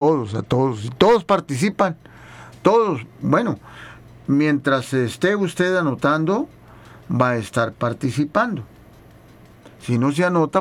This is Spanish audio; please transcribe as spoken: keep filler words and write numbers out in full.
todos, a todos. Y todos participan. Todos. Bueno, mientras esté usted anotando, va a estar participando. Si no se anota,